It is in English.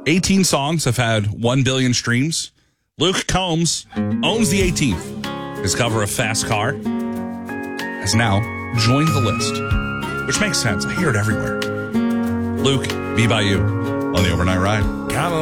18 songs have had 1 billion streams. Luke Combs owns the 18th. His cover of Fast Car has now joined the list, which makes sense. I hear it everywhere. Luke, Be By You on the Overnight Ride.